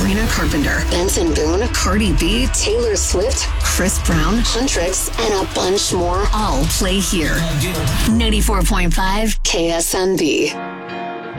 Sabrina Carpenter, Benson Boone, Cardi B, Taylor Swift, Chris Brown, Huntrix, and a bunch more all play here. 94.5 KSNB.